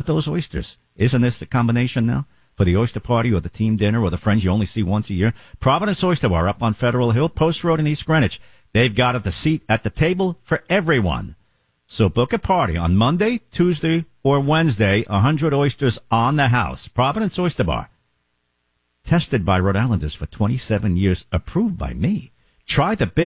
those oysters. Isn't this the combination now? For the oyster party or the team dinner or the friends you only see once a year. Providence Oyster Bar up on Federal Hill, Post Road in East Greenwich. They've got the seat at the table for everyone. So book a party on Monday, Tuesday, or Wednesday. 100 oysters on the house. Providence Oyster Bar. Tested by Rhode Islanders for 27 years. Approved by me. Try the